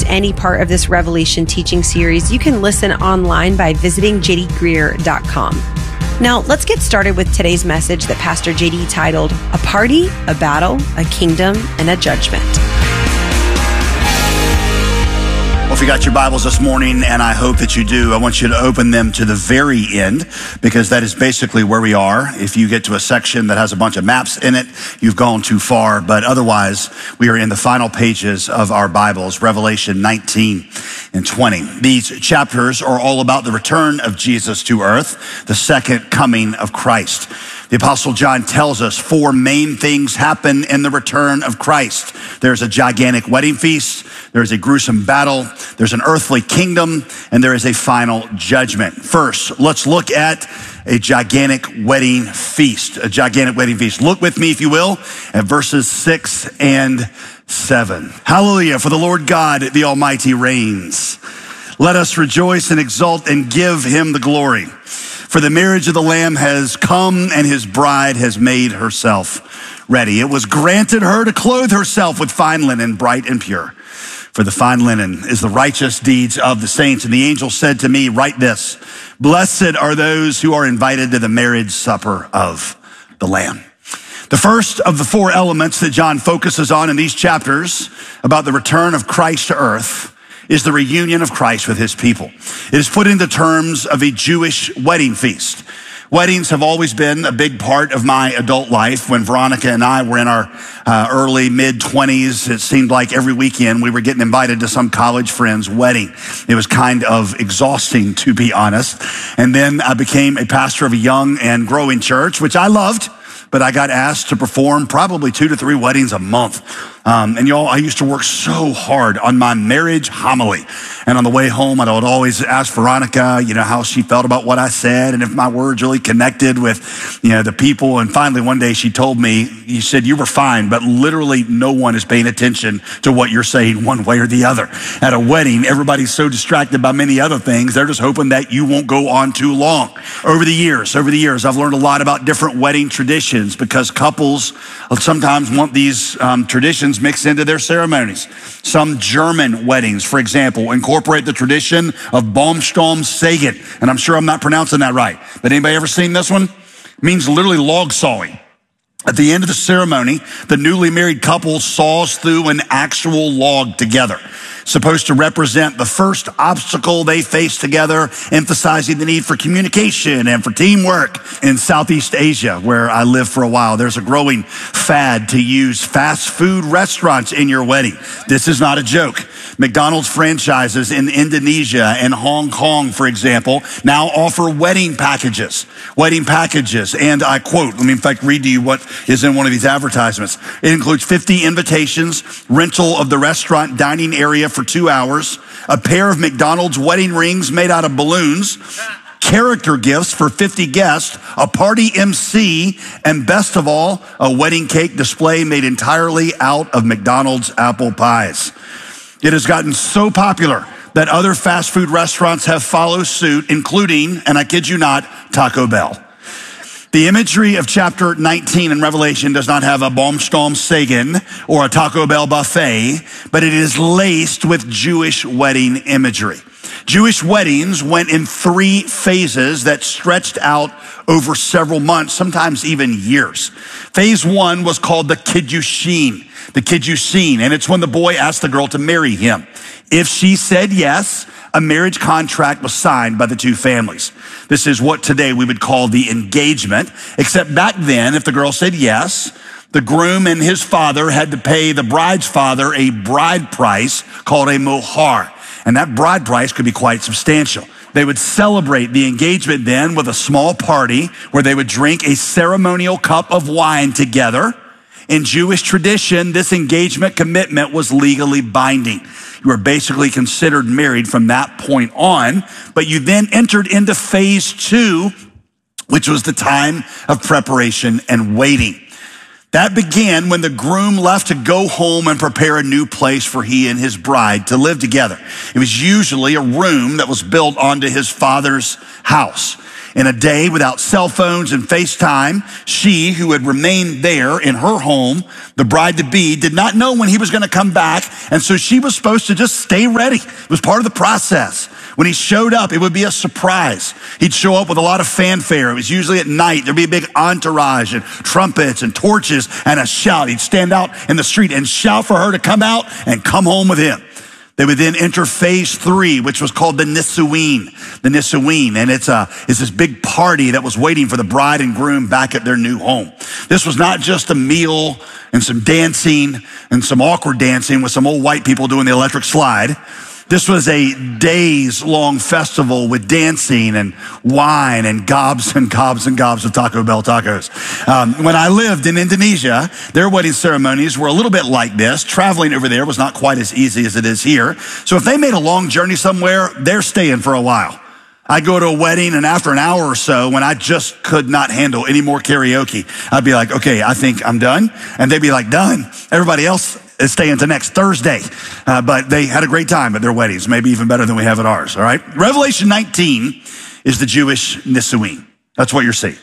any part of this Revelation teaching series, you can listen online by visiting jdgreer.com. Now, let's get started with today's message that Pastor JD titled, A Party, a Battle, a Kingdom, and a Judgment. Well, if you got your Bibles this morning, and I hope that you do, I want you to open them to the very end, because that is basically where we are. If you get to a section that has a bunch of maps in it, you've gone too far. But otherwise, we are in the final pages of our Bibles, Revelation 19 and 20. These chapters are all about the return of Jesus to earth, the second coming of Christ. The Apostle John tells us four main things happen in the return of Christ. There's a gigantic wedding feast, there's a gruesome battle, there's an earthly kingdom, and there is a final judgment. First, let's look at a gigantic wedding feast. A gigantic wedding feast. Look with me, if you will, at verses 6 and 7. Hallelujah, for the Lord God, the Almighty reigns. Let us rejoice and exult and give him the glory. For the marriage of the Lamb has come, and his bride has made herself ready. It was granted her to clothe herself with fine linen, bright and pure. For the fine linen is the righteous deeds of the saints. And the angel said to me, write this, blessed are those who are invited to the marriage supper of the Lamb. The first of the four elements that John focuses on in these chapters about the return of Christ to earth is the reunion of Christ with his people. It is put into terms of a Jewish wedding feast. Weddings have always been a big part of my adult life. When Veronica and I were in our early, mid-20s, it seemed like every weekend we were getting invited to some college friend's wedding. It was kind of exhausting, to be honest. And then I became a pastor of a young and growing church, which I loved, but I got asked to perform probably 2 to 3 weddings a month. And y'all, I used to work so hard on my marriage homily. And on the way home, I would always ask Veronica, how she felt about what I said and if my words really connected with, the people. And finally, one day she told me, you said you were fine, but literally no one is paying attention to what you're saying one way or the other. At a wedding, everybody's so distracted by many other things. They're just hoping that you won't go on too long. Over the years, I've learned a lot about different wedding traditions, because couples sometimes want these traditions mixed into their ceremonies. Some German weddings, for example, incorporate the tradition of Baumstamm-Sägen. And I'm sure I'm not pronouncing that right. But anybody ever seen this one? It means literally log sawing. At the end of the ceremony, the newly married couple saws through an actual log together, supposed to represent the first obstacle they face together, emphasizing the need for communication and for teamwork. In Southeast Asia, where I lived for a while, there's a growing fad to use fast food restaurants in your wedding. This is not a joke. McDonald's franchises in Indonesia and Hong Kong, for example, now offer wedding packages. And I quote, let me in fact read to you what is in one of these advertisements. It includes 50 invitations, rental of the restaurant dining area for 2 hours, a pair of McDonald's wedding rings made out of balloons, character gifts for 50 guests, a party MC, and best of all, a wedding cake display made entirely out of McDonald's apple pies. It has gotten so popular that other fast food restaurants have followed suit, including, and I kid you not, Taco Bell. The imagery of chapter 19 in Revelation does not have a Baumstamm-Sägen or a Taco Bell buffet, but it is laced with Jewish wedding imagery. Jewish weddings went in 3 phases that stretched out over several months, sometimes even years. Phase 1 was called the Kiddushin, and it's when the boy asked the girl to marry him. If she said yes, a marriage contract was signed by the two families. This is what today we would call the engagement, except back then, if the girl said yes, the groom and his father had to pay the bride's father a bride price called a mohar. And that bride price could be quite substantial. They would celebrate the engagement then with a small party where they would drink a ceremonial cup of wine together. In Jewish tradition, this engagement commitment was legally binding. You were basically considered married from that point on, but you then entered into phase 2, which was the time of preparation and waiting. That began when the groom left to go home and prepare a new place for he and his bride to live together. It was usually a room that was built onto his father's house. In a day without cell phones and FaceTime, she, who had remained there in her home, the bride-to-be, did not know when he was going to come back, and so she was supposed to just stay ready. It was part of the process. When he showed up, it would be a surprise. He'd show up with a lot of fanfare. It was usually at night. There'd be a big entourage and trumpets and torches and a shout. He'd stand out in the street and shout for her to come out and come home with him. They would then enter phase 3, which was called the Nisuin. The Nisuin, and it's this big party that was waiting for the bride and groom back at their new home. This was not just a meal and some dancing and some awkward dancing with some old white people doing the electric slide. This was a days-long festival with dancing and wine and gobs and gobs and gobs of Taco Bell tacos. When I lived in Indonesia, their wedding ceremonies were a little bit like this. Traveling over there was not quite as easy as it is here. So if they made a long journey somewhere, they're staying for a while. I'd go to a wedding, and after an hour or so, when I just could not handle any more karaoke, I'd be like, okay, I think I'm done. And they'd be like, done. Everybody else is staying to next Thursday. But they had a great time at their weddings, maybe even better than we have at ours, all right? Revelation 19 is the Jewish Nisuin. That's what you're seeing.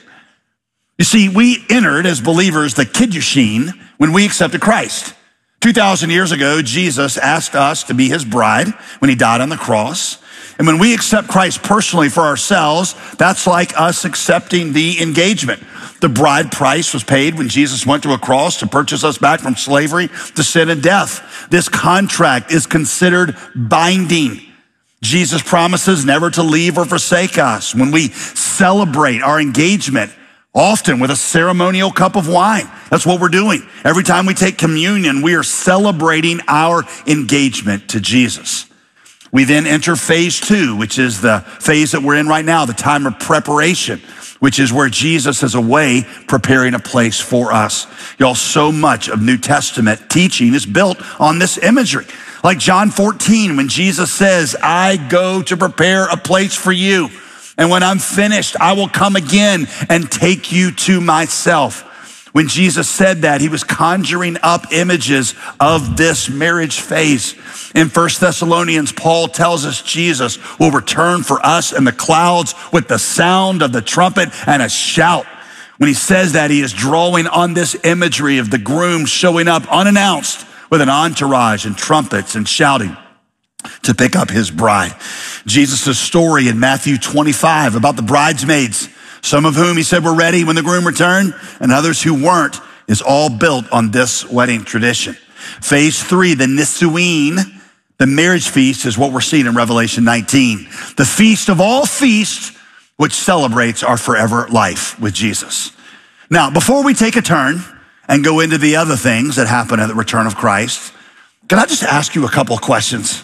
You see, we entered as believers the Kiddushin when we accepted Christ. 2,000 years ago, Jesus asked us to be his bride when he died on the cross. And when we accept Christ personally for ourselves, that's like us accepting the engagement. The bride price was paid when Jesus went to a cross to purchase us back from slavery to sin and death. This contract is considered binding. Jesus promises never to leave or forsake us. When we celebrate our engagement, often with a ceremonial cup of wine, that's what we're doing. Every time we take communion, we are celebrating our engagement to Jesus. We then enter phase 2, which is the phase that we're in right now, the time of preparation, which is where Jesus is away preparing a place for us. Y'all, so much of New Testament teaching is built on this imagery. Like John 14, when Jesus says, I go to prepare a place for you. And when I'm finished, I will come again and take you to myself. When Jesus said that, he was conjuring up images of this marriage phase. In 1 Thessalonians, Paul tells us Jesus will return for us in the clouds with the sound of the trumpet and a shout. When he says that, he is drawing on this imagery of the groom showing up unannounced with an entourage and trumpets and shouting to pick up his bride. Jesus' story in Matthew 25 about the bridesmaids, some of whom he said were ready when the groom returned, and others who weren't, is all built on this wedding tradition. Phase 3, the Nisuin, the marriage feast, is what we're seeing in Revelation 19. The feast of all feasts, which celebrates our forever life with Jesus. Now, before we take a turn and go into the other things that happen at the return of Christ, can I just ask you a couple of questions?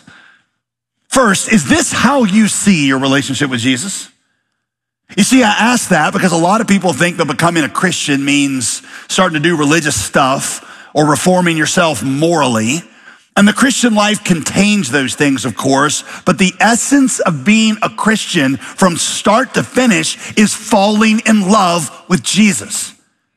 First, is this how you see your relationship with Jesus? You see, I ask that because a lot of people think that becoming a Christian means starting to do religious stuff or reforming yourself morally. And the Christian life contains those things, of course, but the essence of being a Christian from start to finish is falling in love with Jesus.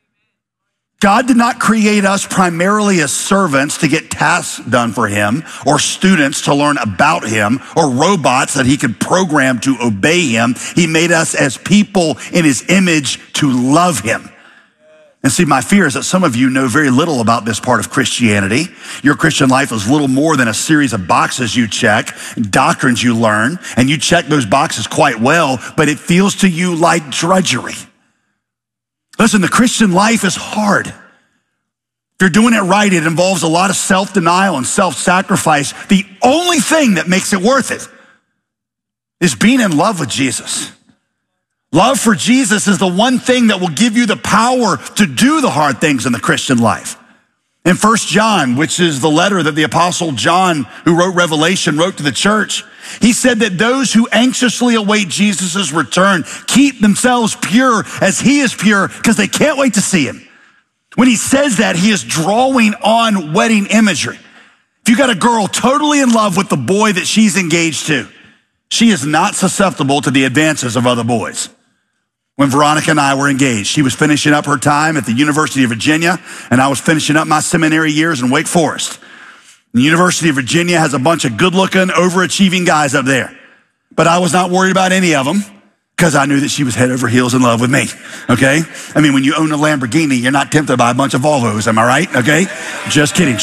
God did not create us primarily as servants to get tasks done for him, or students to learn about him, or robots that he could program to obey him. He made us as people in his image to love him. And see, my fear is that some of you know very little about this part of Christianity. Your Christian life is little more than a series of boxes you check, doctrines you learn, and you check those boxes quite well, but it feels to you like drudgery. Listen, the Christian life is hard. If you're doing it right, it involves a lot of self-denial and self-sacrifice. The only thing that makes it worth it is being in love with Jesus. Love for Jesus is the one thing that will give you the power to do the hard things in the Christian life. In 1 John, which is the letter that the Apostle John, who wrote Revelation, wrote to the church, he said that those who anxiously await Jesus' return keep themselves pure as he is pure because they can't wait to see him. When he says that, he is drawing on wedding imagery. If you got a girl totally in love with the boy that she's engaged to, she is not susceptible to the advances of other boys. When Veronica and I were engaged, she was finishing up her time at the University of Virginia, and I was finishing up my seminary years in Wake Forest. The University of Virginia has a bunch of good-looking, overachieving guys up there. But I was not worried about any of them. because I knew that she was head over heels in love with me, okay? I mean, when you own a Lamborghini, you're not tempted by a bunch of Volvos, am I right, okay? Just kidding.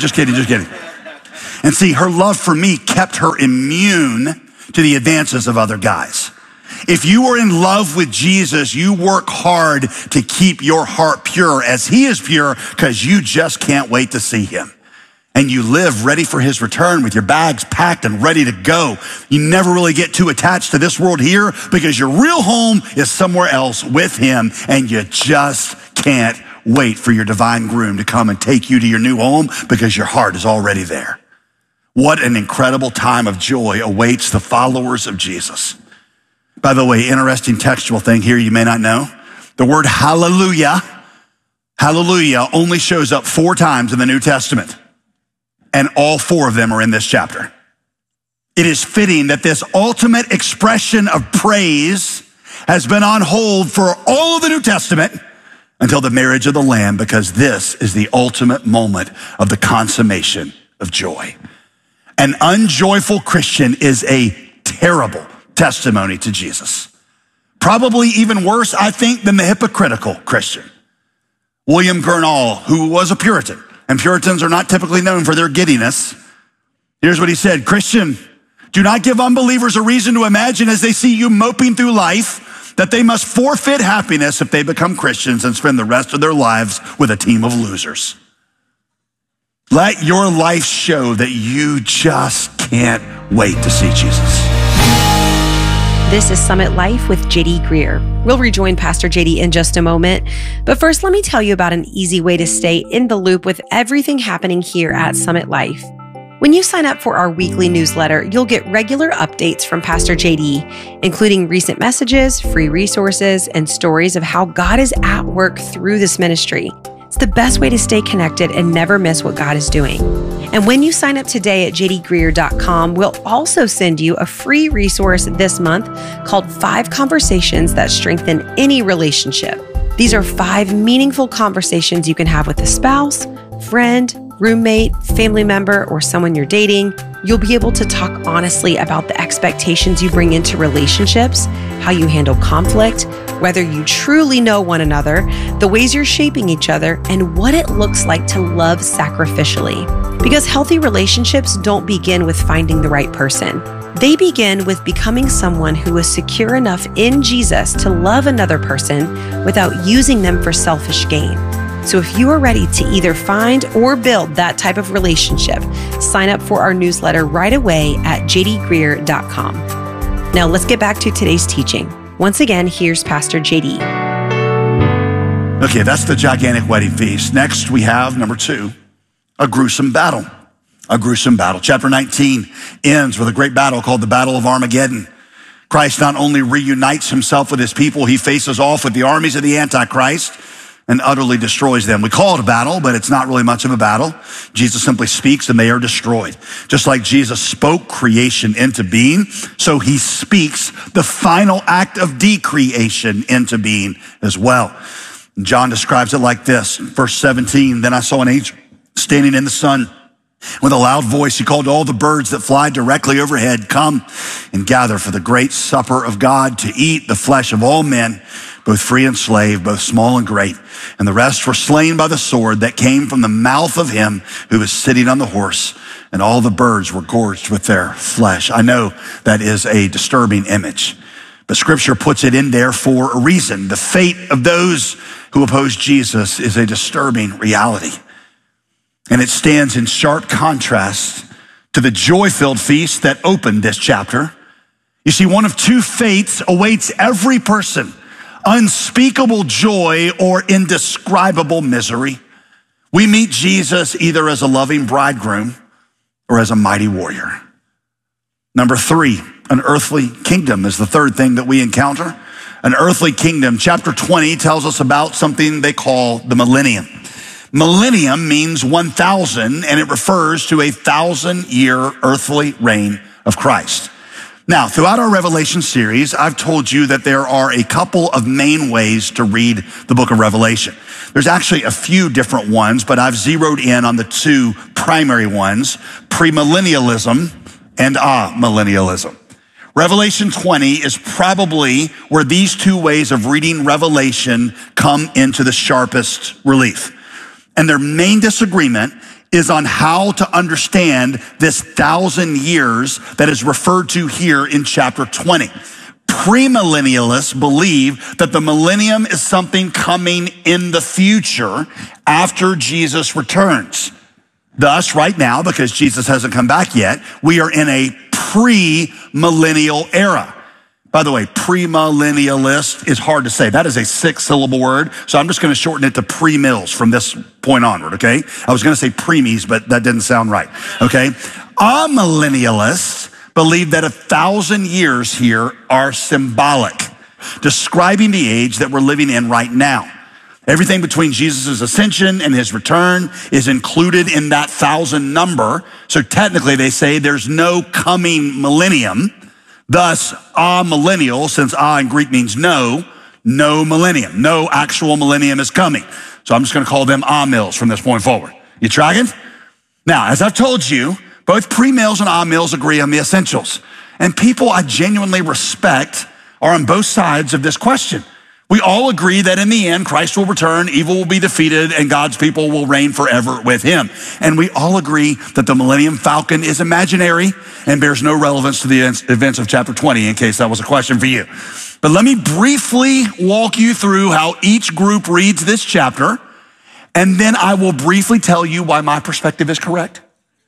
And see, her love for me kept her immune to the advances of other guys. If you are in love with Jesus, you work hard to keep your heart pure as he is pure because you just can't wait to see him. And you live ready for his return with your bags packed and ready to go. You never really get too attached to this world here because your real home is somewhere else with him, and you just can't wait for your divine groom to come and take you to your new home because your heart is already there. What an incredible time of joy awaits the followers of Jesus. By the way, interesting textual thing here you may not know. The word hallelujah only shows up 4 times in the New Testament. And all 4 of them are in this chapter. It is fitting that this ultimate expression of praise has been on hold for all of the New Testament until the marriage of the Lamb, because this is the ultimate moment of the consummation of joy. An unjoyful Christian is a terrible testimony to Jesus. Probably even worse, I think, than the hypocritical Christian. William Gurnall, who was a Puritan, and Puritans are not typically known for their giddiness. Here's what he said: Christian, do not give unbelievers a reason to imagine as they see you moping through life that they must forfeit happiness if they become Christians and spend the rest of their lives with a team of losers. Let your life show that you just can't wait to see Jesus. This is Summit Life with JD Greear. We'll rejoin Pastor JD in just a moment. But first, let me tell you about an easy way to stay in the loop with everything happening here at Summit Life. When you sign up for our weekly newsletter, you'll get regular updates from Pastor JD, including recent messages, free resources, and stories of how God is at work through this ministry. It's the best way to stay connected and never miss what God is doing. And when you sign up today at jdgreear.com, we'll also send you a free resource this month called 5 Conversations That Strengthen Any Relationship. These are 5 meaningful conversations you can have with a spouse, friend, roommate, family member, or someone you're dating. You'll be able to talk honestly about the expectations you bring into relationships, how you handle conflict, whether you truly know one another, the ways you're shaping each other, and what it looks like to love sacrificially. Because healthy relationships don't begin with finding the right person. They begin with becoming someone who is secure enough in Jesus to love another person without using them for selfish gain. So if you are ready to either find or build that type of relationship, sign up for our newsletter right away at jdgreear.com. Now let's get back to today's teaching. Once again, here's Pastor JD. Okay, that's the gigantic wedding feast. Next, we have number 2, a gruesome battle. A gruesome battle. Chapter 19 ends with a great battle called the Battle of Armageddon. Christ not only reunites himself with his people, he faces off with the armies of the Antichrist and utterly destroys them. We call it a battle, but it's not really much of a battle. Jesus simply speaks and they are destroyed. Just like Jesus spoke creation into being, so he speaks the final act of decreation into being as well. John describes it like this, verse 17, then I saw an angel standing in the sun. With a loud voice, he called to all the birds that fly directly overhead, come and gather for the great supper of God to eat the flesh of all men, both free and slave, both small and great. And the rest were slain by the sword that came from the mouth of him who was sitting on the horse. And all the birds were gorged with their flesh. I know that is a disturbing image, but scripture puts it in there for a reason. The fate of those who oppose Jesus is a disturbing reality. And it stands in sharp contrast to the joy-filled feast that opened this chapter. You see, one of 2 fates awaits every person: unspeakable joy or indescribable misery. We meet Jesus either as a loving bridegroom or as a mighty warrior. Number 3, an earthly kingdom is the third thing that we encounter. An earthly kingdom. Chapter 20 tells us about something they call the millennium. Millennium means 1,000, and it refers to a 1,000-year earthly reign of Christ. Now, throughout our Revelation series, I've told you that there are a couple of main ways to read the book of Revelation. There's actually a few different ones, but I've zeroed in on the 2 primary ones: premillennialism and amillennialism. Revelation 20 is probably where these two ways of reading Revelation come into the sharpest relief. And their main disagreement is on how to understand this 1,000 years that is referred to here in chapter 20. Premillennialists believe that the millennium is something coming in the future after Jesus returns. Thus, right now, because Jesus hasn't come back yet, we are in a pre-millennial era. By the way, premillennialist is hard to say. That is a 6-syllable word, so I'm just going to shorten it to pre-mills from this point onward, okay? I was going to say preemies, but that didn't sound right, okay? Amillennialists believe that 1,000 years here are symbolic, describing the age that we're living in right now. Everything between Jesus' ascension and his return is included in that 1,000 number. So technically they say there's no coming millennium. Thus, amillennial, since in Greek means no millennium. No actual millennium is coming. So I'm just going to call them amills from this point forward. You tracking? Now, as I've told you, both premills and amills agree on the essentials. And people I genuinely respect are on both sides of this question. We all agree that in the end, Christ will return, evil will be defeated, and God's people will reign forever with him. And we all agree that the Millennium Falcon is imaginary and bears no relevance to the events of chapter 20, in case that was a question for you. But let me briefly walk you through how each group reads this chapter, and then I will briefly tell you why my perspective is correct.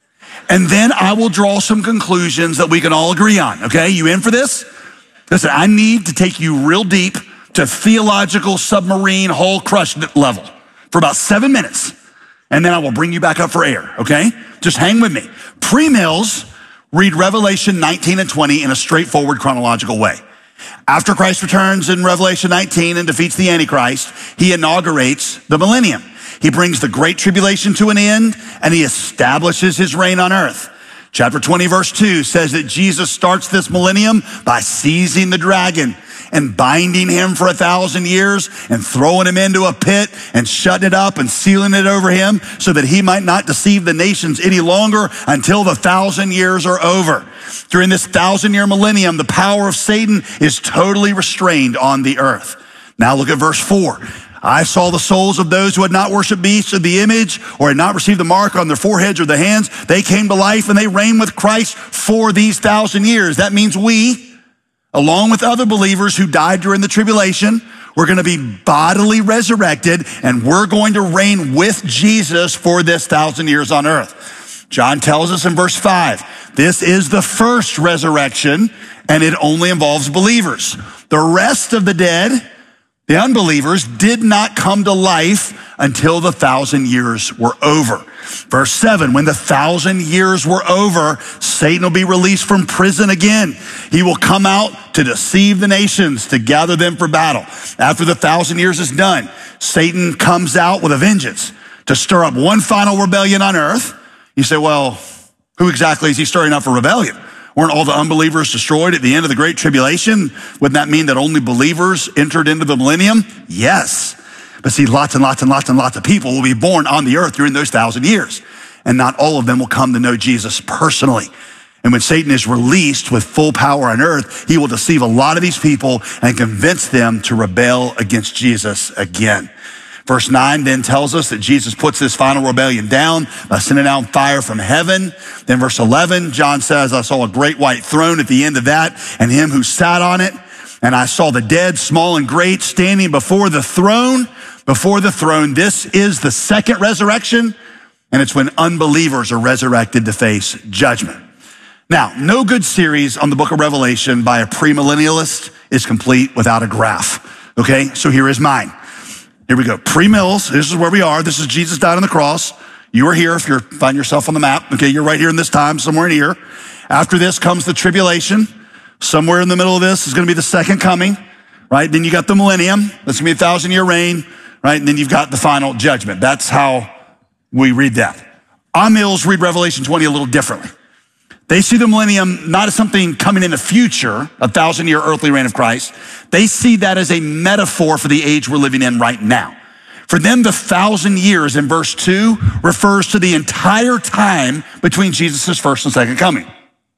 And then I will draw some conclusions that we can all agree on, okay? You in for this? Listen, I need to take you real deep to theological submarine hull crush level for about 7 minutes. And then I will bring you back up for air, okay? Just hang with me. Premills read Revelation 19 and 20 in a straightforward chronological way. After Christ returns in Revelation 19 and defeats the Antichrist, he inaugurates the millennium. He brings the great tribulation to an end and he establishes his reign on earth. Chapter 20 verse 2 says that Jesus starts this millennium by seizing the dragon and binding him for 1,000 years and throwing him into a pit and shutting it up and sealing it over him so that he might not deceive the nations any longer until the 1,000 years are over. During this 1,000-year millennium, the power of Satan is totally restrained on the earth. Now look at verse 4. I saw the souls of those who had not worshiped beasts of the image or had not received the mark on their foreheads or their hands. They came to life and they reigned with Christ for these 1,000 years. That means we, along with other believers who died during the tribulation, we're going to be bodily resurrected and we're going to reign with Jesus for this 1,000 years on earth. John tells us in verse 5, this is the first resurrection and it only involves believers. The rest of the dead, the unbelievers, did not come to life until the 1,000 years were over. Verse 7, when the 1,000 years were over, Satan will be released from prison again. He will come out to deceive the nations, to gather them for battle. After the 1,000 years is done, Satan comes out with a vengeance to stir up one final rebellion on earth. You say, well, who exactly is he stirring up for rebellion? Weren't all the unbelievers destroyed at the end of the Great Tribulation? Wouldn't that mean that only believers entered into the millennium? Yes. But see, lots and lots and lots and lots of people will be born on the earth during those 1,000 years. And not all of them will come to know Jesus personally. And when Satan is released with full power on earth, he will deceive a lot of these people and convince them to rebel against Jesus again. Verse 9 then tells us that Jesus puts this final rebellion down by sending down fire from heaven. Then verse 11, John says, I saw a great white throne at the end of that and him who sat on it. And I saw the dead, small and great, standing before the throne. Before the throne, this is the second resurrection. And it's when unbelievers are resurrected to face judgment. Now, no good series on the book of Revelation by a premillennialist is complete without a graph. Okay, so here is mine. Here we go. Premills, this is where we are. This is Jesus died on the cross. You are here if you find yourself on the map. Okay, you're right here in this time, somewhere in here. After this comes the tribulation. Somewhere in the middle of this is going to be the second coming, right? Then you got the millennium. That's going to be a 1,000-year reign, right? And then you've got the final judgment. That's how we read that. Amills read Revelation 20 a little differently. They see the millennium not as something coming in the future, a 1,000-year earthly reign of Christ. They see that as a metaphor for the age we're living in right now. For them, the 1,000 years in verse 2 refers to the entire time between Jesus' first and second coming.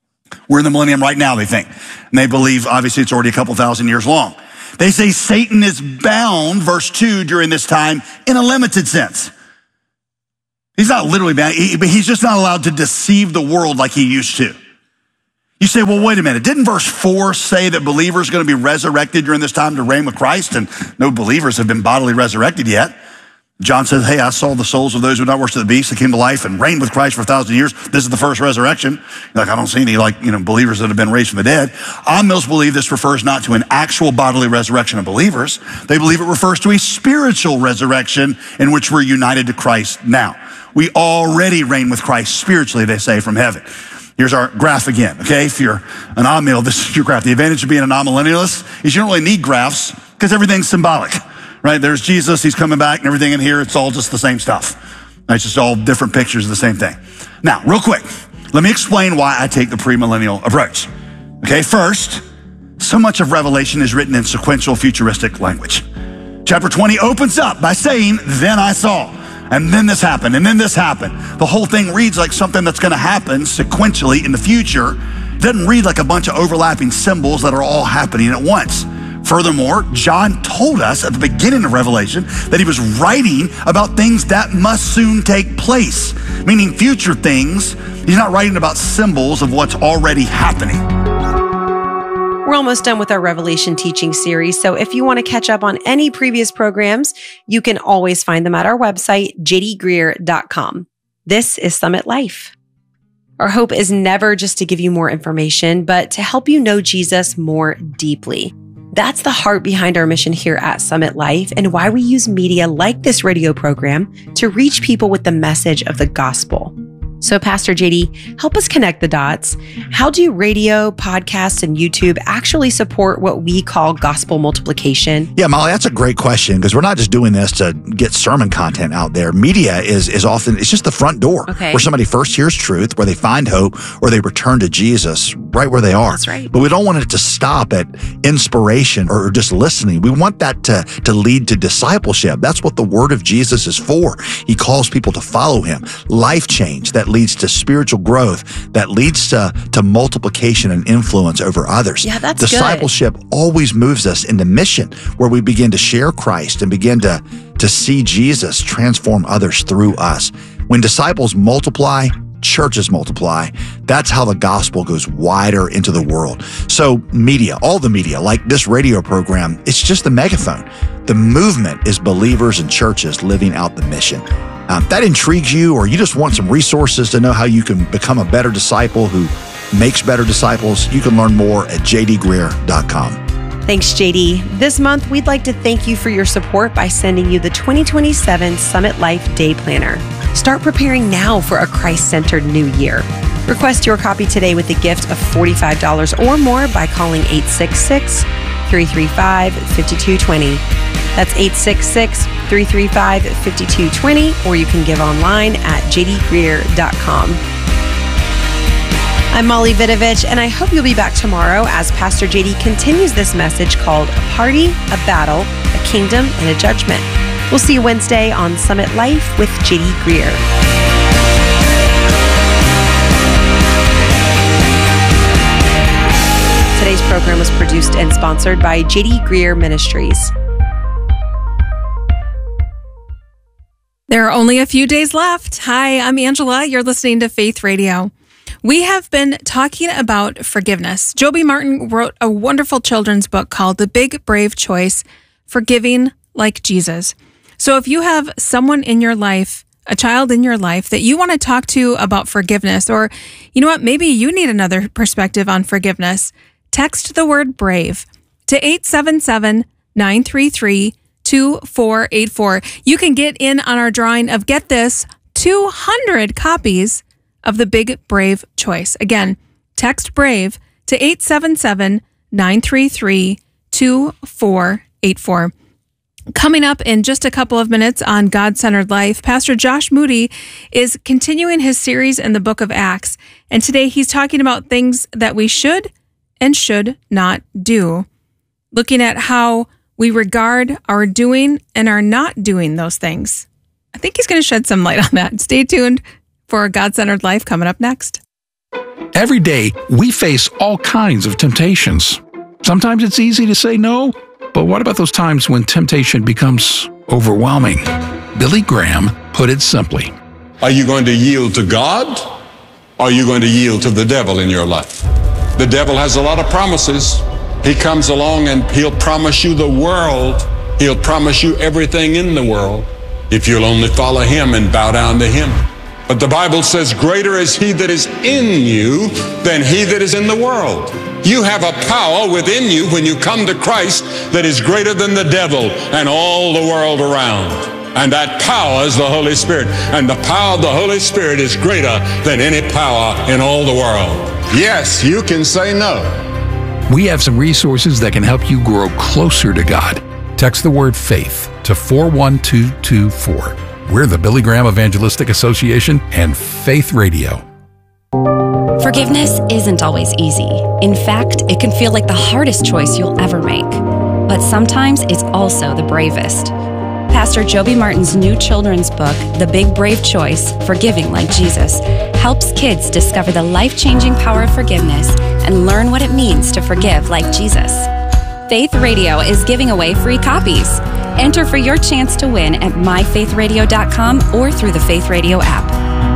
We're in the millennium right now, they think. And they believe, obviously, it's already a couple thousand years long. They say Satan is bound, verse 2, during this time in a limited sense. He's not literally bound, but he's just not allowed to deceive the world like he used to. You say, well, wait a minute. Didn't verse 4 say that believers are going to be resurrected during this time to reign with Christ? And no believers have been bodily resurrected yet. John says, hey, I saw the souls of those who did not worship the beast that came to life and reigned with Christ for 1,000 years. This is the first resurrection. You're like, I don't see any believers that have been raised from the dead. Amills believe this refers not to an actual bodily resurrection of believers. They believe it refers to a spiritual resurrection in which we're united to Christ now. We already reign with Christ spiritually, they say, from heaven. Here's our graph again, okay? If you're an amill, this is your graph. The advantage of being an amillennialist is you don't really need graphs because everything's symbolic, right? There's Jesus, he's coming back, and everything in here, it's all just the same stuff. It's just all different pictures of the same thing. Now, real quick, let me explain why I take the premillennial approach. Okay, first, so much of Revelation is written in sequential futuristic language. Chapter 20 opens up by saying, then I saw. And then this happened, and then this happened. The whole thing reads like something that's going to happen sequentially in the future. It doesn't read like a bunch of overlapping symbols that are all happening at once. Furthermore, John told us at the beginning of Revelation that he was writing about things that must soon take place, meaning future things. He's not writing about symbols of what's already happening. We're almost done with our Revelation teaching series, so if you want to catch up on any previous programs, you can always find them at our website, jdgreer.com. This is Summit Life. Our hope is never just to give you more information, but to help you know Jesus more deeply. That's the heart behind our mission here at Summit Life and why we use media like this radio program to reach people with the message of the gospel. So Pastor JD, help us connect the dots. How do radio, podcasts, and YouTube actually support what we call gospel multiplication? Yeah, Molly, that's a great question because we're not just doing this to get sermon content out there. Media is often, it's just the front door where somebody first hears truth, where they find hope, or they return to Jesus right where they are. That's right. But we don't want it to stop at inspiration or just listening. We want that to lead to discipleship. That's what the word of Jesus is for. He calls people to follow him. Life change that leads to spiritual growth, that leads to multiplication and influence over others. Yeah, that's Discipleship good. always moves us into mission, where we begin to share Christ and begin to see Jesus transform others through us. When disciples multiply, churches multiply. That's how the gospel goes wider into the world. So media, all the media, like this radio program, it's just the megaphone. The movement is believers and churches living out the mission. That intrigues you, or you just want some resources to know how you can become a better disciple who makes better disciples, you can learn more at jdgreer.com. Thanks, JD. This month, we'd like to thank you for your support by sending you the 2027 Summit Life Day Planner. Start preparing now for a Christ-centered new year. Request your copy today with a gift of $45 or more by calling 866-335-5220. That's 866-335-5220, or you can give online at jdgreer.com. I'm Molly Vidovich, and I hope you'll be back tomorrow as Pastor JD continues this message called A Party, a Battle, a Kingdom, and a Judgment. We'll see you Wednesday on Summit Life with JD Greer. Today's program was produced and sponsored by JD Greer Ministries. There are only a few days left. Hi, I'm Angela. You're listening to Faith Radio. We have been talking about forgiveness. Joby Martin wrote a wonderful children's book called The Big Brave Choice, Forgiving Like Jesus. So if you have someone in your life, a child in your life that you want to talk to about forgiveness, or you know what, maybe you need another perspective on forgiveness, text the word brave to 877-933-2484. You can get in on our drawing of, get this, 200 copies of The Big Brave Choice. Again, text brave to 877-933-2484. Coming up in just a couple of minutes on God-Centered Life, Pastor Josh Moody is continuing his series in the book of Acts. And today he's talking about things that we should and should not do, looking at how we regard our doing and our not doing those things. I think he's going to shed some light on that. Stay tuned for God-Centered Life coming up next. Every day, we face all kinds of temptations. Sometimes it's easy to say no, but what about those times when temptation becomes overwhelming? Billy Graham put it simply. Are you going to yield to God? Or are you going to yield to the devil in your life? The devil has a lot of promises. He comes along and he'll promise you the world. He'll promise you everything in the world if you'll only follow him and bow down to him. But the Bible says, greater is he that is in you than he that is in the world. You have a power within you when you come to Christ that is greater than the devil and all the world around. And that power is the Holy Spirit. And the power of the Holy Spirit is greater than any power in all the world. Yes, you can say no. We have some resources that can help you grow closer to God. Text the word faith to 41224. We're the Billy Graham Evangelistic Association and Faith Radio. Forgiveness isn't always easy. In fact, it can feel like the hardest choice you'll ever make. But sometimes it's also the bravest. Pastor Joby Martin's new children's book, The Big Brave Choice, Forgiving Like Jesus, helps kids discover the life-changing power of forgiveness and learn what it means to forgive like Jesus. Faith Radio is giving away free copies. Enter for your chance to win at myfaithradio.com or through the Faith Radio app.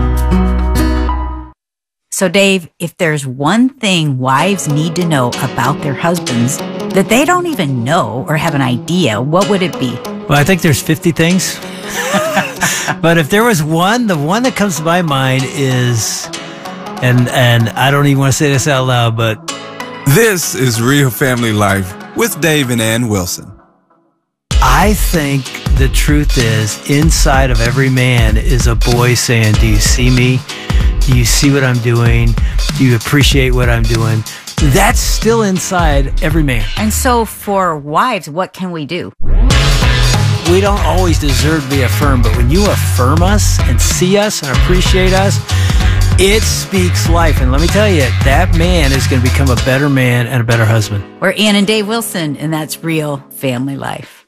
So, Dave, if there's one thing wives need to know about their husbands that they don't even know or have an idea, what would it be? Well, I think there's 50 things. But if there was one, the one that comes to my mind is, and I don't even want to say this out loud, but... This is Real Family Life with Dave and Ann Wilson. I think the truth is, inside of every man is a boy saying, do you see me? Do you see what I'm doing? Do you appreciate what I'm doing? That's still inside every man. And so for wives, what can we do? We don't always deserve to be affirmed, but when you affirm us and see us and appreciate us, it speaks life. And let me tell you, that man is going to become a better man and a better husband. We're Ann and Dave Wilson, and that's Real Family Life.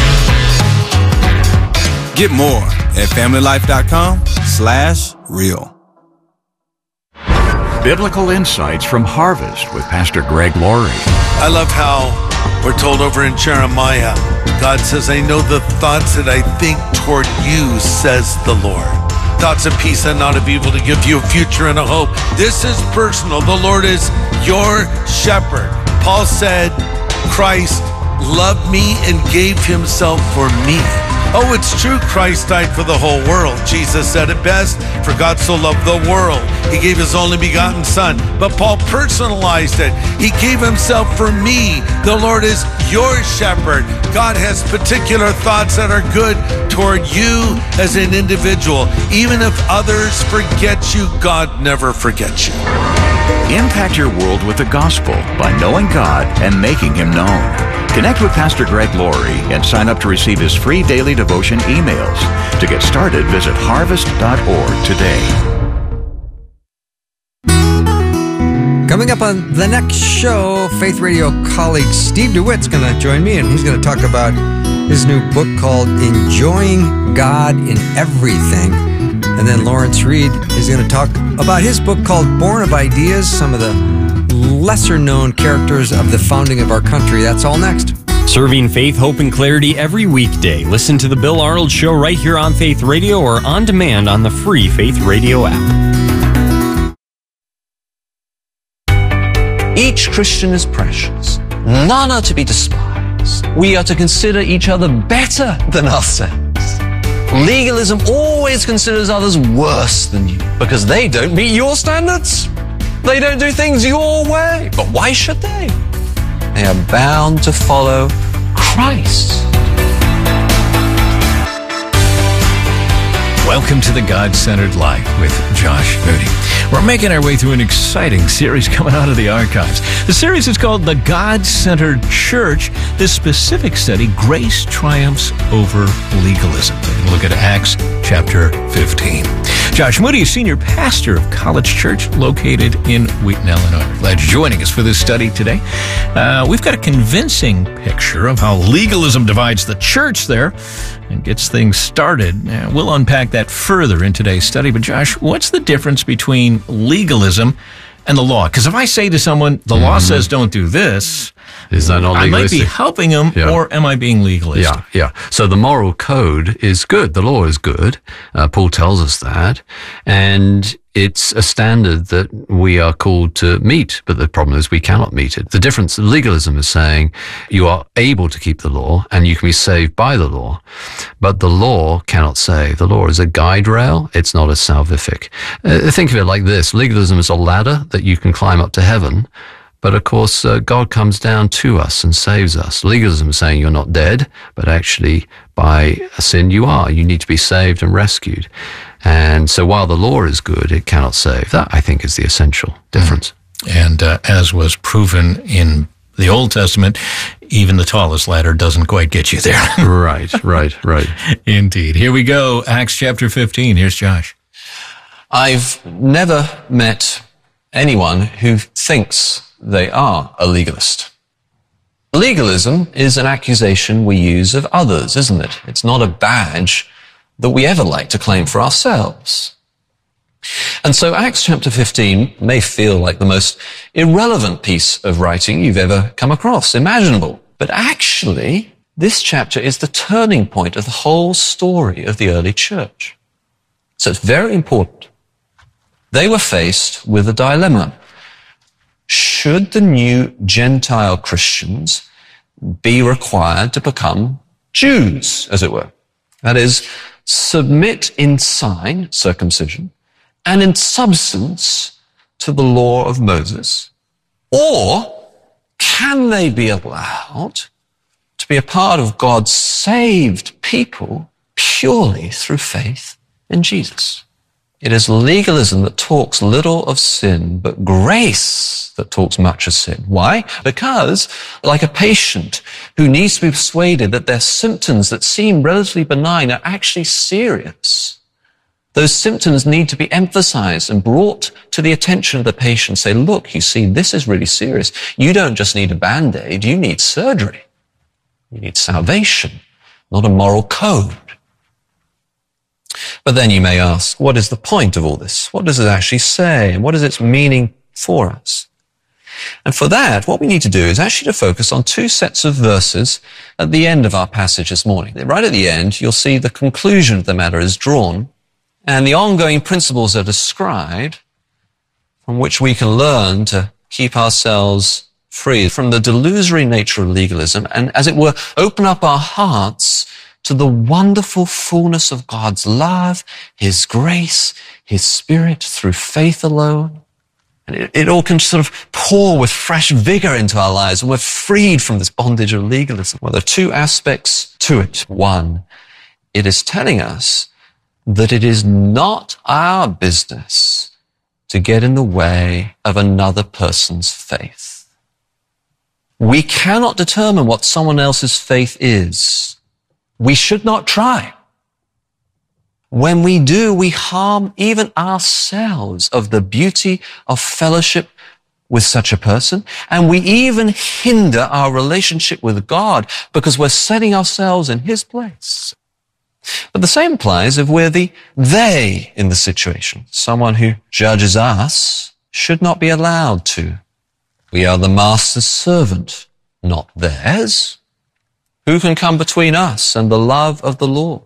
Get more at familylife.com/real. Biblical Insights from Harvest with Pastor Greg Laurie. I love how we're told over in Jeremiah, God says, I know the thoughts that I think toward you, says the Lord. Thoughts of peace and not of evil, to give you a future and a hope. This is personal. The Lord is your shepherd. Paul said, Christ loved me and gave himself for me. Oh, it's true, Christ died for the whole world. Jesus said it best, for God so loved the world, he gave his only begotten son. But Paul personalized it. He gave himself for me. The Lord is your shepherd. God has particular thoughts that are good toward you as an individual. Even if others forget you, God never forgets you. Impact your world with the gospel by knowing God and making him known. Connect with Pastor Greg Laurie and sign up to receive his free daily devotion emails. To get started, visit harvest.org today. Coming up on the next show, Faith Radio colleague Steve DeWitt's going to join me, and he's going to talk about his new book called Enjoying God in Everything. And then Lawrence Reed is going to talk about his book called Born of Ideas, some of the lesser-known characters of the founding of our country. That's all next. Serving faith, hope, and clarity every weekday. Listen to The Bill Arnold Show right here on Faith Radio or on demand on the free Faith Radio app. Each Christian is precious. None are to be despised. We are to consider each other better than ourselves. Legalism always considers others worse than you because they don't meet your standards. They don't do things your way. But why should they? They are bound to follow Christ. Welcome to the God-Centered Life with Josh Moody. We're making our way through an exciting series coming out of the archives. The series is called The God-Centered Church. This specific study, Grace Triumphs Over Legalism. We're look at Acts chapter 15. Josh Moody is senior pastor of College Church located in Wheaton, Illinois. Glad you're joining us for this study today. We've got a convincing picture of how legalism divides the church there and gets things started. We'll unpack that further in today's study. But Josh, what's the difference between legalism and the law. Because if I say to someone, the law says don't do this, is that not I might be legalistic? helping them, or am I being legalistic? Yeah. So the moral code is good. The law is good. Paul tells us that. And it's a standard that we are called to meet, but the problem is we cannot meet it. The difference, legalism is saying you are able to keep the law and you can be saved by the law, but the law cannot save. The law is a guide rail. It's not a salvific. Think of it like this. Legalism is a ladder that you can climb up to heaven, but of course, God comes down to us and saves us. Legalism is saying you're not dead, but actually by sin you are. You need to be saved and rescued. And so while the law is good, it cannot save. That, I think, is the essential difference. And as was proven in the Old Testament, even the tallest ladder doesn't quite get you there. Right. Indeed. Here we go. Acts chapter 15. Here's Josh. I've never met anyone who thinks they are a legalist. Legalism is an accusation we use of others, isn't it? It's not a badge that we ever like to claim for ourselves. And so Acts chapter 15 may feel like the most irrelevant piece of writing you've ever come across, imaginable. But actually, this chapter is the turning point of the whole story of the early church. So it's very important. They were faced with a dilemma. Should the new Gentile Christians be required to become Jews, as it were? That is, submit in sign, circumcision, and in substance to the law of Moses? Or can they be allowed to be a part of God's saved people purely through faith in Jesus? It is legalism that talks little of sin, but grace that talks much of sin. Why? Because, like a patient who needs to be persuaded that their symptoms that seem relatively benign are actually serious, those symptoms need to be emphasized and brought to the attention of the patient. Say, look, you see, this is really serious. You don't just need a Band-Aid, you need surgery. You need salvation, not a moral code. But then you may ask, what is the point of all this? What does it actually say? And what is its meaning for us? And for that, what we need to do is actually to focus on two sets of verses at the end of our passage this morning. Right at the end, you'll see the conclusion of the matter is drawn, and the ongoing principles are described from which we can learn to keep ourselves free from the delusory nature of legalism and, as it were, open up our hearts to the wonderful fullness of God's love, His grace, His Spirit through faith alone. And it all can sort of pour with fresh vigor into our lives, and we're freed from this bondage of legalism. Well, there are two aspects to it. One, it is telling us that it is not our business to get in the way of another person's faith. We cannot determine what someone else's faith is. We should not try. When we do, we harm even ourselves of the beauty of fellowship with such a person, and we even hinder our relationship with God because we're setting ourselves in His place. But the same applies if we're the they in the situation. Someone who judges us should not be allowed to. We are the master's servant, not theirs. Who can come between us and the love of the Lord?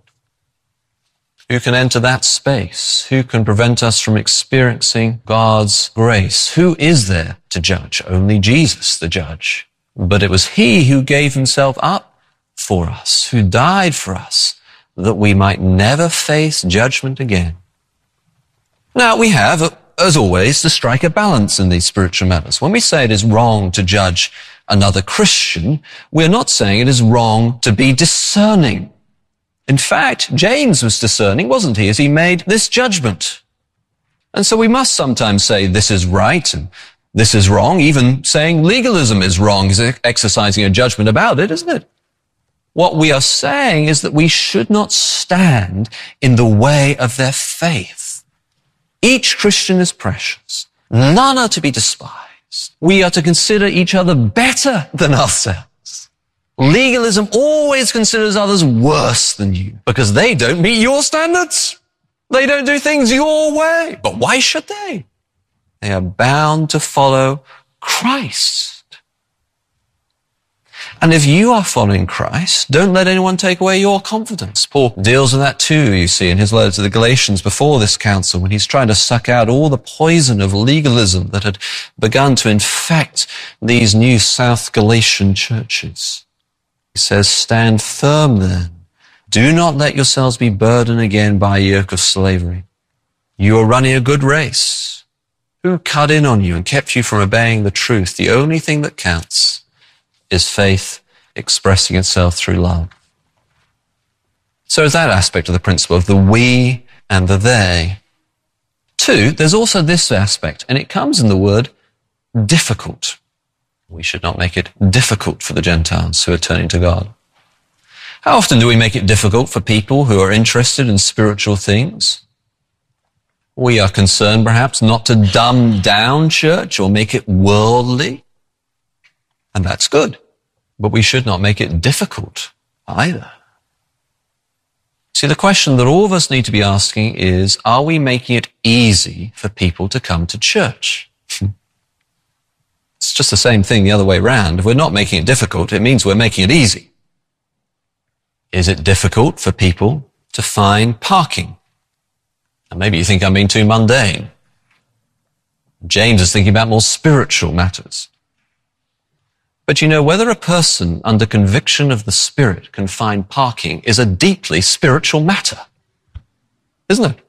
Who can enter that space? Who can prevent us from experiencing God's grace? Who is there to judge? Only Jesus, the judge. But it was He who gave Himself up for us, who died for us, that we might never face judgment again. Now, we have, as always, to strike a balance in these spiritual matters. When we say it is wrong to judge another Christian, we're not saying it is wrong to be discerning. In fact, James was discerning, wasn't he, as he made this judgment. And so we must sometimes say this is right and this is wrong. Even saying legalism is wrong is exercising a judgment about it, isn't it? What we are saying is that we should not stand in the way of their faith. Each Christian is precious. None are to be despised. We are to consider each other better than ourselves. Legalism always considers others worse than you because they don't meet your standards. They don't do things your way. But why should they? They are bound to follow Christ. And if you are following Christ, don't let anyone take away your confidence. Paul deals with that too, you see, in his letter to the Galatians before this council, when he's trying to suck out all the poison of legalism that had begun to infect these new South Galatian churches. He says, stand firm then. Do not let yourselves be burdened again by a yoke of slavery. You are running a good race. Who cut in on you and kept you from obeying the truth? The only thing that counts is faith expressing itself through love. So is that aspect of the principle of the we and the they. 2, there's also this aspect, and it comes in the word difficult. We should not make it difficult for the Gentiles who are turning to God. How often do we make it difficult for people who are interested in spiritual things? We are concerned perhaps not to dumb down church or make it worldly. And that's good. But we should not make it difficult either. See, the question that all of us need to be asking is, are we making it easy for people to come to church? It's just the same thing the other way around. If we're not making it difficult, it means we're making it easy. Is it difficult for people to find parking? And maybe you think I'm being too mundane. James is thinking about more spiritual matters. But you know, whether a person under conviction of the Spirit can find parking is a deeply spiritual matter, isn't it?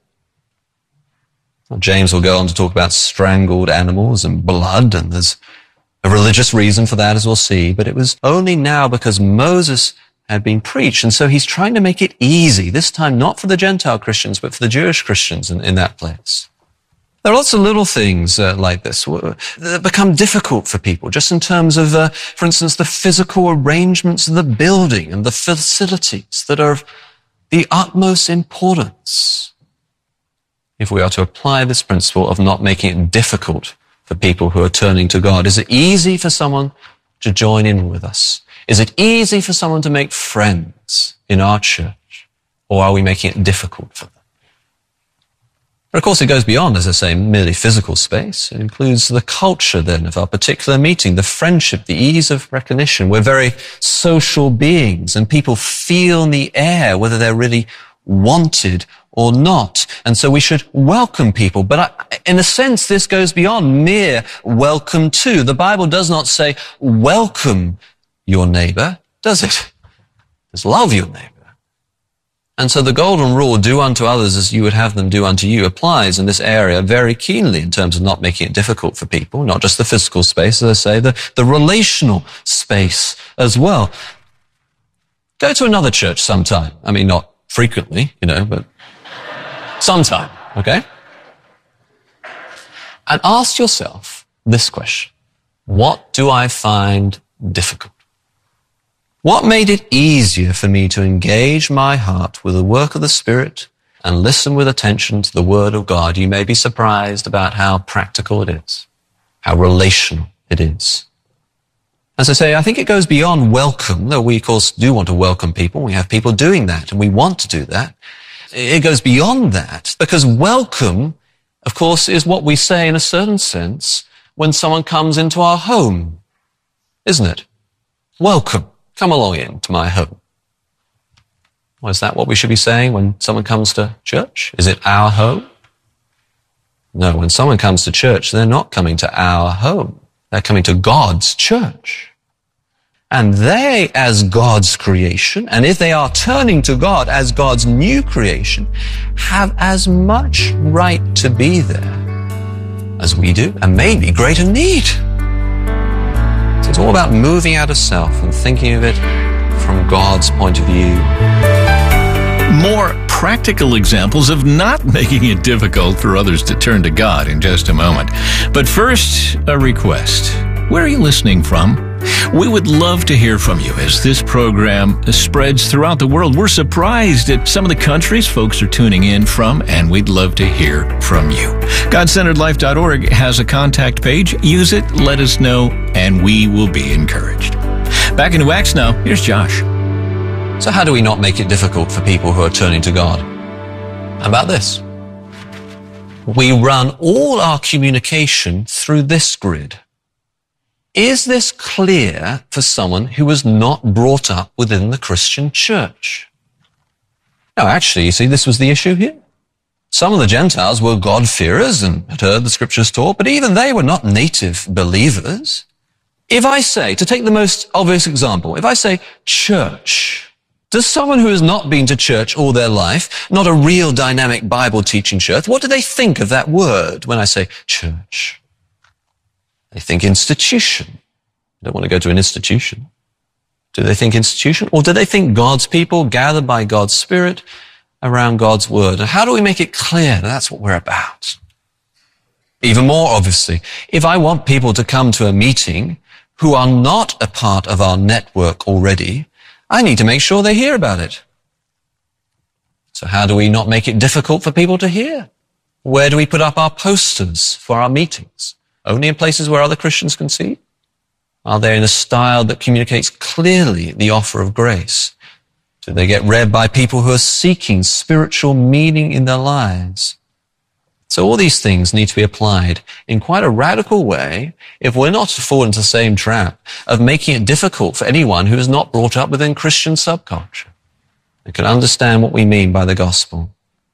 Well, James will go on to talk about strangled animals and blood, and there's a religious reason for that, as we'll see. But it was only now because Moses had been preached, and so he's trying to make it easy, this time not for the Gentile Christians, but for the Jewish Christians in that place. There are lots of little things like this that become difficult for people, just in terms of, for instance, the physical arrangements of the building and the facilities that are of the utmost importance. If we are to apply this principle of not making it difficult for people who are turning to God, is it easy for someone to join in with us? Is it easy for someone to make friends in our church? Or are we making it difficult for them? But of course, it goes beyond, as I say, merely physical space. It includes the culture, then, of our particular meeting, the friendship, the ease of recognition. We're very social beings, and people feel in the air whether they're really wanted or not. And so we should welcome people. But in a sense, this goes beyond mere welcome to. The Bible does not say, welcome your neighbor, does it? Just love your neighbor. And so the golden rule, do unto others as you would have them do unto you, applies in this area very keenly in terms of not making it difficult for people, not just the physical space, as I say, the relational space as well. Go to another church sometime. I mean, not frequently, but sometime, okay? And ask yourself this question. What do I find difficult? What made it easier for me to engage my heart with the work of the Spirit and listen with attention to the Word of God? You may be surprised about how practical it is, how relational it is. As I say, I think it goes beyond welcome, though we, of course, do want to welcome people. We have people doing that, and we want to do that. It goes beyond that, because welcome, of course, is what we say in a certain sense when someone comes into our home, isn't it? Welcome. Come along into my home. Well, is that what we should be saying when someone comes to church? Is it our home? No, when someone comes to church, they're not coming to our home. They're coming to God's church. And they, as God's creation, and if they are turning to God as God's new creation, have as much right to be there as we do, and maybe greater need. It's all about moving out of self and thinking of it from God's point of view. More practical examples of not making it difficult for others to turn to God in just a moment. But first, a request. Where are you listening from? We would love to hear from you as this program spreads throughout the world. We're surprised at some of the countries folks are tuning in from, and we'd love to hear from you. GodCenteredLife.org has a contact page. Use it, let us know, and we will be encouraged. Back into Acts now. Here's Josh. So how do we not make it difficult for people who are turning to God? How about this? We run all our communication through this grid. Is this clear for someone who was not brought up within the Christian church? No, actually, you see, this was the issue here. Some of the Gentiles were God-fearers and had heard the scriptures taught, but even they were not native believers. If I say, to take the most obvious example, if I say church, does someone who has not been to church all their life, not a real dynamic Bible teaching church, what do they think of that word when I say church? They think institution. I don't want to go to an institution. Do they think institution? Or do they think God's people gathered by God's Spirit around God's Word? And how do we make it clear that that's what we're about? Even more obviously, if I want people to come to a meeting who are not a part of our network already, I need to make sure they hear about it. So how do we not make it difficult for people to hear? Where do we put up our posters for our meetings? Only in places where other Christians can see? Are they in a style that communicates clearly the offer of grace? Do they get read by people who are seeking spiritual meaning in their lives? So all these things need to be applied in quite a radical way if we're not to fall into the same trap of making it difficult for anyone who is not brought up within Christian subculture and can understand what we mean by the gospel.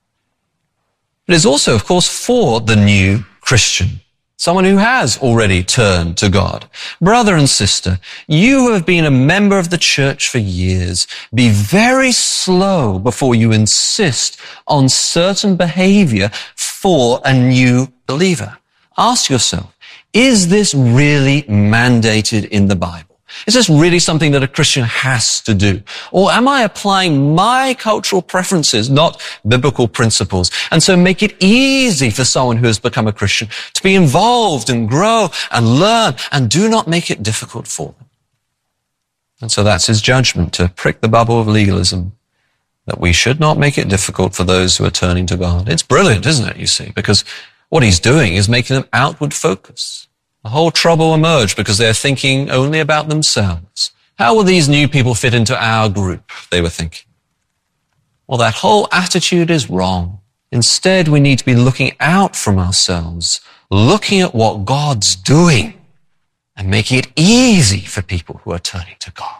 It is also, of course, for the new Christian, someone who has already turned to God. Brother and sister, you who have been a member of the church for years, be very slow before you insist on certain behavior for a new believer. Ask yourself, is this really mandated in the Bible? Is this really something that a Christian has to do? Or am I applying my cultural preferences, not biblical principles, and so make it easy for someone who has become a Christian to be involved and grow and learn, and do not make it difficult for them? And so that's his judgment, to prick the bubble of legalism, that we should not make it difficult for those who are turning to God. It's brilliant, isn't it, you see, because what he's doing is making them outward focused. The whole trouble emerged because they're thinking only about themselves. How will these new people fit into our group? They were thinking. Well, that whole attitude is wrong. Instead, we need to be looking out from ourselves, looking at what God's doing, and making it easy for people who are turning to God.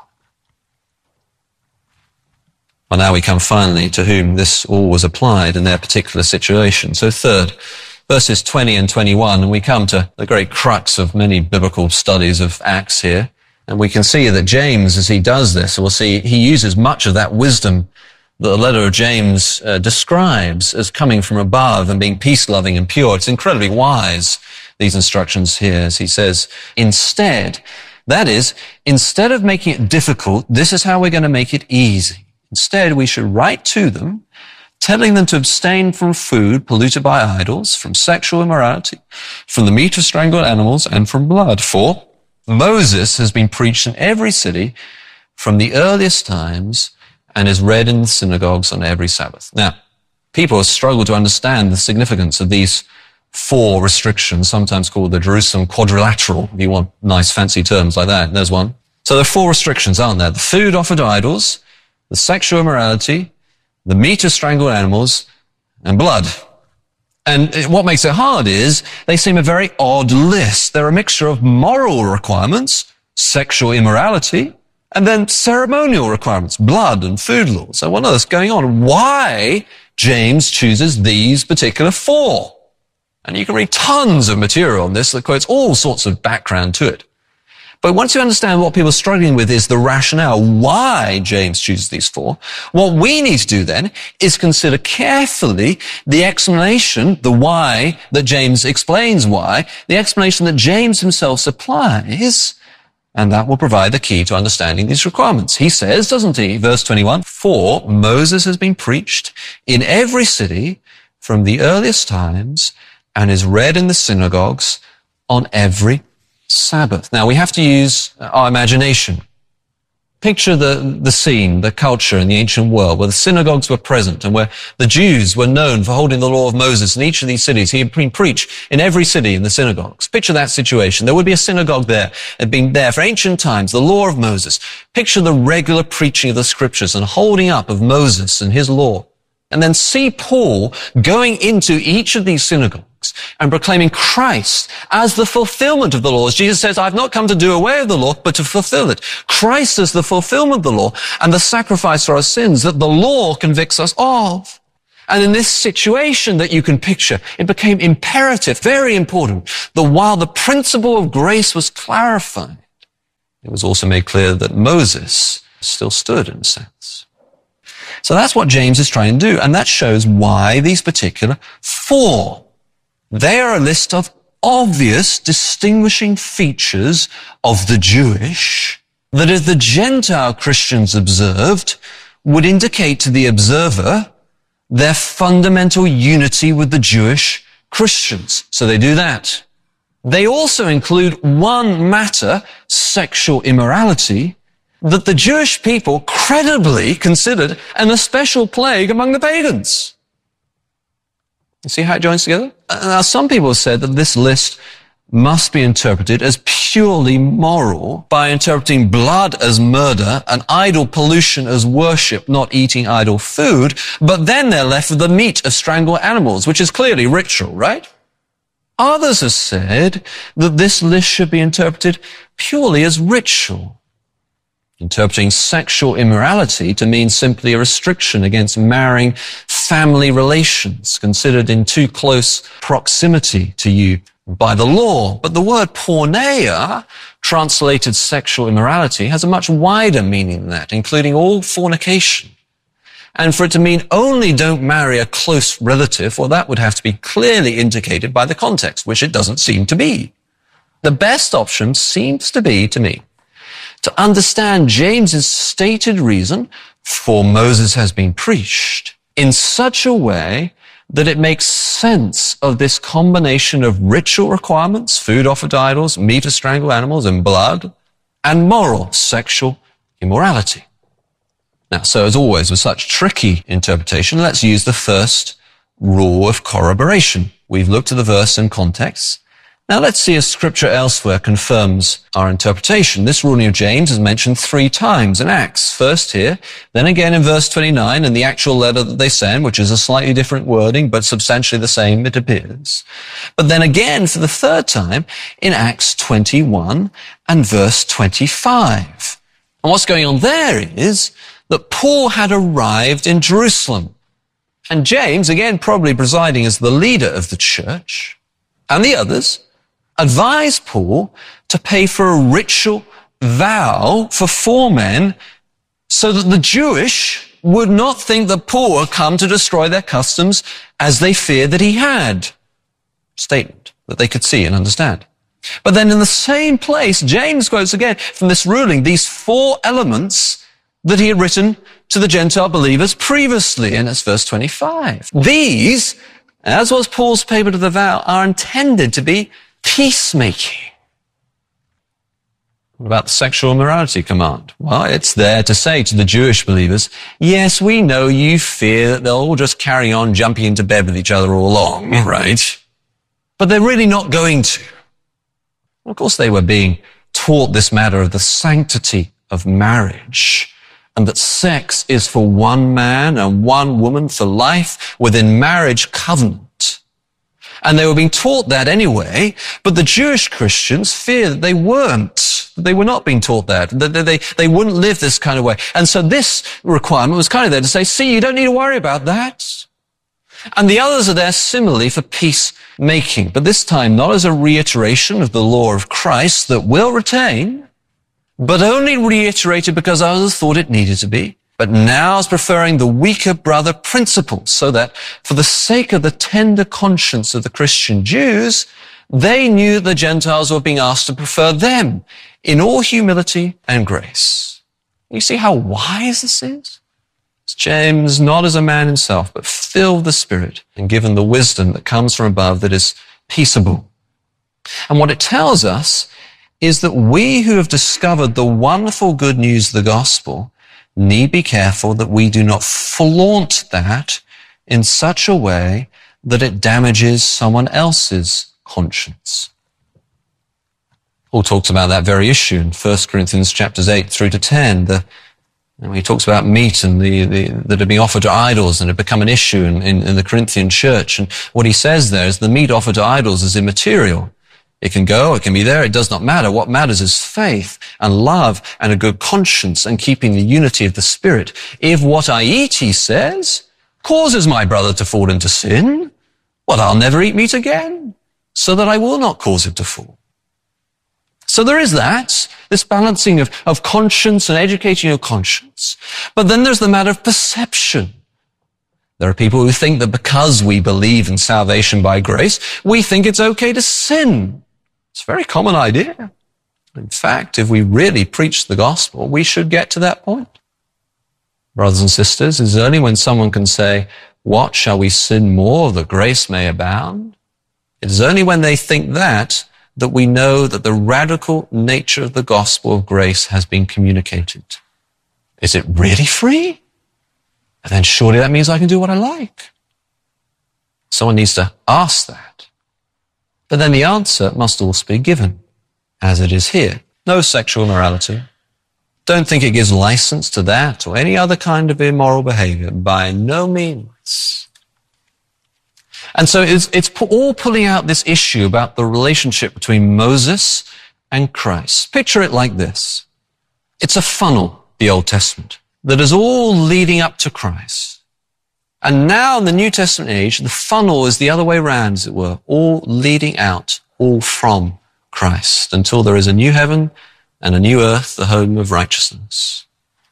Well, now we come finally to whom this all was applied in their particular situation. So third, verses 20 and 21, and we come to the great crux of many biblical studies of Acts here. And we can see that James, as he does this, we'll see he uses much of that wisdom that the letter of James describes as coming from above and being peace-loving and pure. It's incredibly wise, these instructions here, as he says, instead, that is, instead of making it difficult, this is how we're going to make it easy. Instead, we should write to them, telling them to abstain from food polluted by idols, from sexual immorality, from the meat of strangled animals, and from blood. For Moses has been preached in every city from the earliest times and is read in the synagogues on every Sabbath. Now, people struggle to understand the significance of these 4 restrictions, sometimes called the Jerusalem quadrilateral, if you want nice fancy terms like that. There's one. So there are 4 restrictions, aren't there? The food offered to idols, the sexual immorality, the meat of strangled animals, and blood. And what makes it hard is they seem a very odd list. They're a mixture of moral requirements, sexual immorality, and then ceremonial requirements, blood and food laws. So what on earth's going on? Why James chooses these particular 4? And you can read tons of material on this that quotes all sorts of background to it. But once you understand what people are struggling with is the rationale why James chooses these 4, what we need to do then is consider carefully the explanation, the why that James explains why, the explanation that James himself supplies, and that will provide the key to understanding these requirements. He says, doesn't he, verse 21, for Moses has been preached in every city from the earliest times and is read in the synagogues on every Sabbath. Now, we have to use our imagination. Picture the scene, the culture in the ancient world where the synagogues were present and where the Jews were known for holding the law of Moses in each of these cities. He had been preached in every city in the synagogues. Picture that situation. There would be a synagogue there. It had been there for ancient times, the law of Moses. Picture the regular preaching of the scriptures and holding up of Moses and his law And then see Paul going into each of these synagogues and proclaiming Christ as the fulfillment of the law. As Jesus says, I've not come to do away with the law, but to fulfill it. Christ is the fulfillment of the law and the sacrifice for our sins that the law convicts us of. And in this situation that you can picture, it became imperative, very important, that while the principle of grace was clarified, it was also made clear that Moses still stood in a sense. So that's what James is trying to do, and that shows why these particular four. They are a list of obvious distinguishing features of the Jewish that if the Gentile Christians observed would indicate to the observer their fundamental unity with the Jewish Christians. So they do that. They also include one matter, sexual immorality, that the Jewish people credibly considered an especial plague among the pagans. You see how it joins together? Now, some people have said that this list must be interpreted as purely moral by interpreting blood as murder and idol pollution as worship, not eating idol food, but then they're left with the meat of strangled animals, which is clearly ritual, right? Others have said that this list should be interpreted purely as ritual, interpreting sexual immorality to mean simply a restriction against marrying family relations considered in too close proximity to you by the law. But the word porneia, translated sexual immorality, has a much wider meaning than that, including all fornication. And for it to mean only don't marry a close relative, well, that would have to be clearly indicated by the context, which it doesn't seem to be. The best option seems to be, to me, to understand James's stated reason for Moses has been preached in such a way that it makes sense of this combination of ritual requirements, food offered to idols, meat of strangled animals, and blood, and moral sexual immorality. Now, so as always, with such tricky interpretation, let's use the first rule of corroboration. We've looked at the verse in context. Now let's see if scripture elsewhere confirms our interpretation. This ruling of James is mentioned 3 times in Acts. First here, then again in verse 29 in the actual letter that they send, which is a slightly different wording, but substantially the same, it appears. But then again for the 3rd time in Acts 21 and verse 25. And what's going on there is that Paul had arrived in Jerusalem. And James, again probably presiding as the leader of the church, and the others, advised Paul to pay for a ritual vow for 4 men so that the Jewish would not think that Paul had come to destroy their customs as they feared that he had. Statement that they could see and understand. But then in the same place, James quotes again from this ruling these 4 elements that he had written to the Gentile believers previously, and that's verse 25. These, as was Paul's payment of the vow, are intended to be peacemaking. What about the sexual immorality command? Well, it's there to say to the Jewish believers, yes, we know you fear that they'll all just carry on jumping into bed with each other all along, right? But they're really not going to. Of course, they were being taught this matter of the sanctity of marriage, and that sex is for one man and one woman for life within marriage covenant. And they were being taught that anyway, but the Jewish Christians feared that they weren't. They were not being taught that. They wouldn't live this kind of way. And so this requirement was kind of there to say, see, you don't need to worry about that. And the others are there similarly for peacemaking, but this time not as a reiteration of the law of Christ that will retain, but only reiterated because others thought it needed to be. But now is preferring the weaker brother principle, so that for the sake of the tender conscience of the Christian Jews, they knew the Gentiles were being asked to prefer them in all humility and grace. You see how wise this is? It's James, not as a man himself, but filled with the Spirit and given the wisdom that comes from above that is peaceable. And what it tells us is that we who have discovered the wonderful good news of the gospel need be careful that we do not flaunt that in such a way that it damages someone else's conscience. Paul talks about that very issue in 1 Corinthians chapters 8 through to 10, the And he talks about meat and that are being offered to idols and have become an issue in the Corinthian church. And what he says there is the meat offered to idols is immaterial. It can go, it can be there, it does not matter. What matters is faith and love and a good conscience and keeping the unity of the Spirit. If what I eat, he says, causes my brother to fall into sin, well, I'll never eat meat again, so that I will not cause him to fall. So there is that, this balancing of conscience and educating your conscience. But then there's the matter of perception. There are people who think that because we believe in salvation by grace, we think it's okay to sin. It's a very common idea. In fact, if we really preach the gospel, we should get to that point. Brothers and sisters, it's only when someone can say, what, shall we sin more that grace may abound? It is only when they think that we know that the radical nature of the gospel of grace has been communicated. Is it really free? And then surely that means I can do what I like. Someone needs to ask that. But then the answer must also be given, as it is here. No sexual immorality. Don't think it gives license to that or any other kind of immoral behavior. By no means. And so it's all pulling out this issue about the relationship between Moses and Christ. Picture it like this. It's a funnel, the Old Testament, that is all leading up to Christ. And now in the New Testament age, the funnel is the other way around, as it were, all leading out, all from Christ, until there is a new heaven and a new earth, the home of righteousness.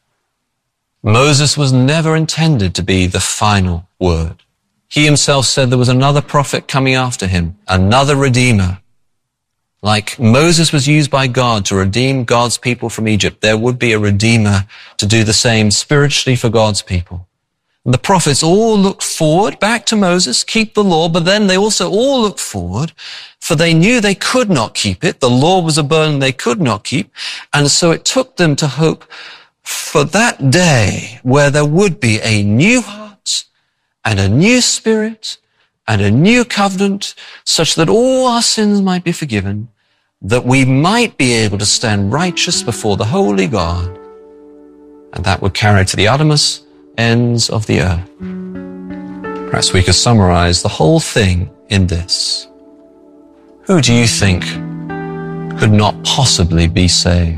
Moses was never intended to be the final word. He himself said there was another prophet coming after him, another redeemer. Like Moses was used by God to redeem God's people from Egypt, there would be a redeemer to do the same spiritually for God's people. And the prophets all looked forward back to Moses, keep the law, but then they also all looked forward, for they knew they could not keep it. The law was a burden they could not keep. And so it took them to hope for that day where there would be a new heart and a new spirit and a new covenant, such that all our sins might be forgiven, that we might be able to stand righteous before the holy God, and that would carry to the uttermost ends of the earth. Perhaps we could summarize the whole thing in this. Who do you think could not possibly be saved?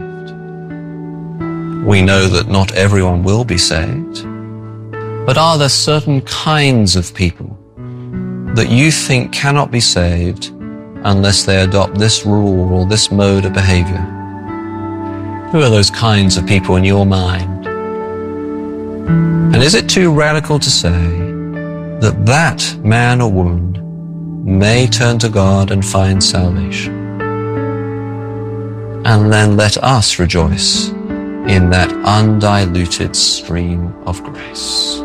We know that not everyone will be saved, but are there certain kinds of people that you think cannot be saved unless they adopt this rule or this mode of behavior? Who are those kinds of people in your mind? And is it too radical to say that that man or woman may turn to God and find salvation? And then let us rejoice in that undiluted stream of grace.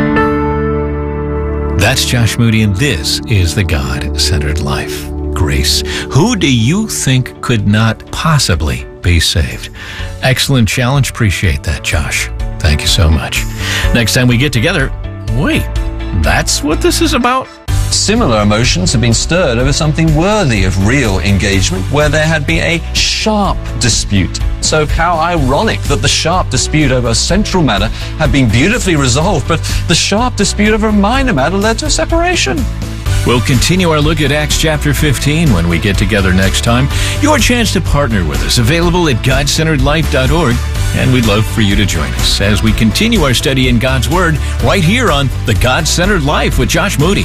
That's Josh Moody, and this is the God-Centered Life. Grace. Who do you think could not possibly be saved? Excellent challenge. Appreciate that, Josh. Thank you so much. Next time we get together, wait, that's what this is about? Similar emotions have been stirred over something worthy of real engagement, where there had been a sharp dispute. So how ironic that the sharp dispute over a central matter had been beautifully resolved, but the sharp dispute over a minor matter led to a separation. We'll continue our look at Acts chapter 15 when we get together next time. Your chance to partner with us, available at GodCenteredLife.org, and we'd love for you to join us as we continue our study in God's Word right here on The God-Centered Life with Josh Moody.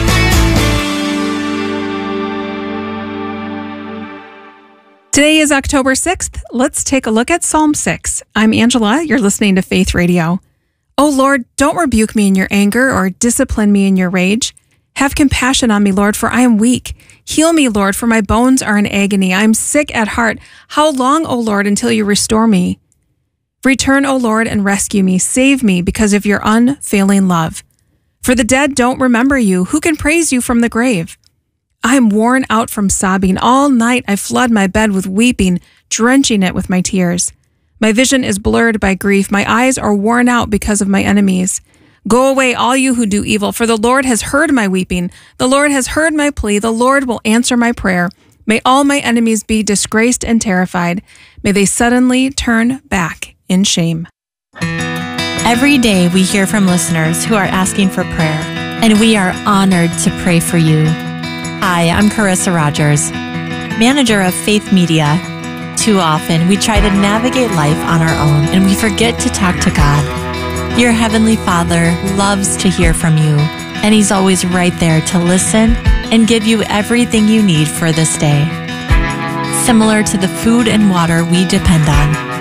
Today is October 6th. Let's take a look at Psalm 6. I'm Angela. You're listening to Faith Radio. Oh Lord, don't rebuke me in your anger or discipline me in your rage. Have compassion on me, Lord, for I am weak. Heal me, Lord, for my bones are in agony. I am sick at heart. How long, O Lord, until you restore me? Return, O Lord, and rescue me. Save me because of your unfailing love. For the dead don't remember you. Who can praise you from the grave? I am worn out from sobbing. All night I flood my bed with weeping, drenching it with my tears. My vision is blurred by grief. My eyes are worn out because of my enemies. Go away, all you who do evil, for the Lord has heard my weeping. The Lord has heard my plea. The Lord will answer my prayer. May all my enemies be disgraced and terrified. May they suddenly turn back in shame. Every day we hear from listeners who are asking for prayer, and we are honored to pray for you. Hi, I'm Carissa Rogers, manager of Faith Media. Too often, we try to navigate life on our own, and we forget to talk to God. Your Heavenly Father loves to hear from you, and He's always right there to listen and give you everything you need for this day. Similar to the food and water we depend on,